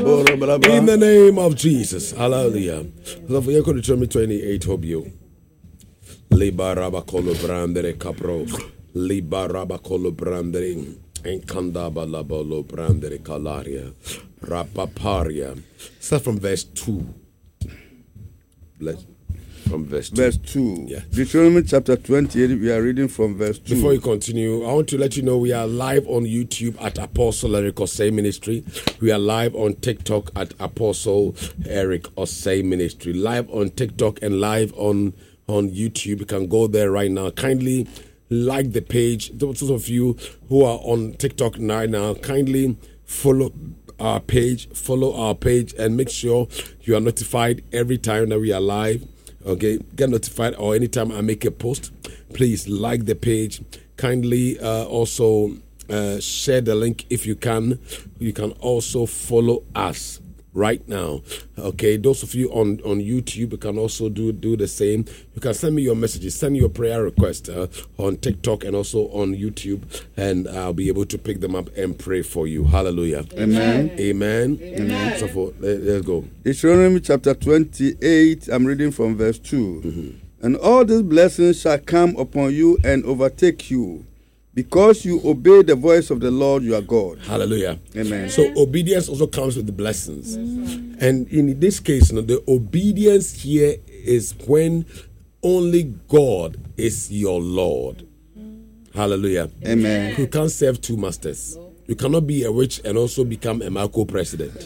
In the name of Jesus. Hallelujah. So for you, Deuteronomy 28, hope you. Liba rabakolo brandere capro. Liba rabakolo brandere. Enkandaba labolo brandere calaria. Rapaparia. Start from verse 2. From verse 2. Verse 2. Yeah. Deuteronomy chapter 28, we are reading from verse 2. Before you continue, I want to let you know we are live on YouTube at Apostle Eric Osei Ministry. We are live on TikTok at Apostle Eric Osei Ministry. Live on TikTok and live on YouTube. You can go there right now. Kindly like the page. Those of you who are on TikTok right now, kindly follow our page, and make sure you are notified every time that we are live. Okay, get notified, or anytime I make a post, please like the page. Kindly also share the link if you can. You can also follow us right now. Okay, those of you on YouTube, you can also do the same. You can send me your messages, send your prayer request on TikTok and also on YouTube, and I'll be able to pick them up and pray for you. Hallelujah. Amen. Amen. Amen. So let's go. Deuteronomy chapter 28, I'm reading from verse 2. Mm-hmm. And all these blessings shall come upon you and overtake you, because you obey the voice of the Lord your God. Hallelujah. Amen. So obedience also comes with the blessings. Mm-hmm. And in this case, the obedience here is when only God is your Lord. Hallelujah. Amen. You can't serve two masters. You cannot be a witch and also become a Marco president.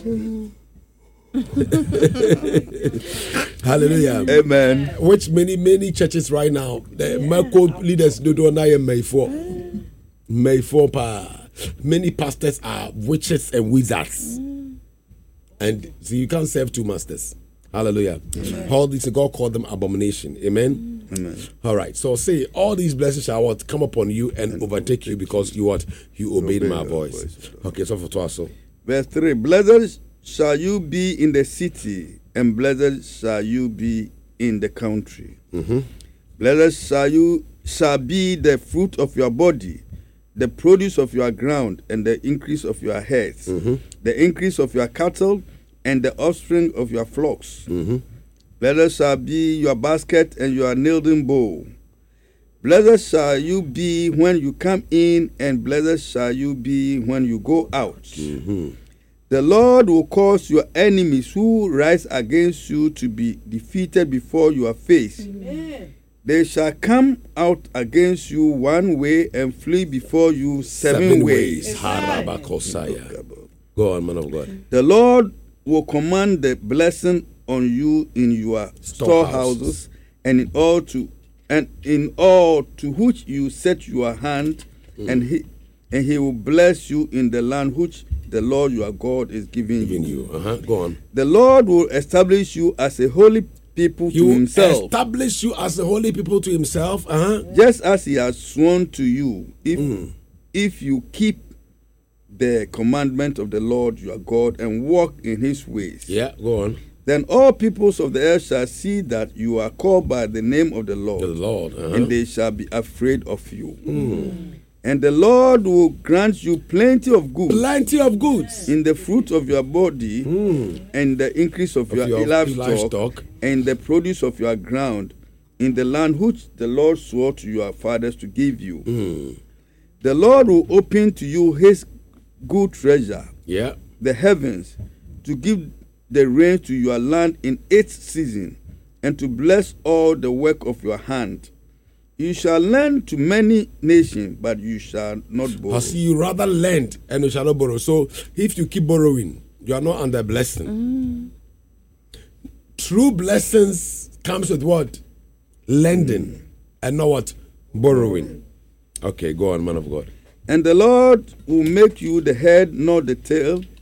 Hallelujah. Amen. Which many churches right now, the Marco leaders don't know Mayfor pa. Many pastors are witches and wizards. And so you can't serve two masters. Hallelujah. Amen. All these, God called them abomination. Amen. Amen. All right. So say all these blessings shall come upon you and overtake you because you obeyed my voice. Okay, so for Twaso. Verse 3. Blessed shall you be in the city, and blessed shall you be in the country. Mm-hmm. Blessed shall be the fruit of your body, the produce of your ground, and the increase of your herds, mm-hmm. the increase of your cattle, and the offspring of your flocks. Mm-hmm. Blessed shall be your basket and your kneading bowl. Blessed shall you be when you come in, and blessed shall you be when you go out. Mm-hmm. The Lord will cause your enemies who rise against you to be defeated before your face. Amen. They shall come out against you one way and flee before you seven ways. Go on, man of God. The Lord will command the blessing on you in your storehouses and in all to which you set your hand, and he will bless you in the land which the Lord your God is giving you. Go on. The Lord will establish you as a holy people to himself. Establish you as a holy people to himself. Just as he has sworn to you, if you keep the commandment of the Lord your God and walk in his ways. Yeah, go on. Then all peoples of the earth shall see that you are called by the name of the Lord. The Lord. And they shall be afraid of you. And the Lord will grant you plenty of goods. Plenty of goods. In the fruit of your body, and the increase of your livestock, and the produce of your ground, in the land which the Lord swore to your fathers to give you. The Lord will open to you his good treasure, the heavens, to give the rain to your land in its season, and to bless all the work of your hand. You shall lend to many nations, but you shall not borrow. You rather lend and you shall not borrow. So if you keep borrowing, you are not under blessing. True blessings comes with what? Lending and not what? Borrowing. Okay, go on, man of God. And the Lord will make you the head, not the tail,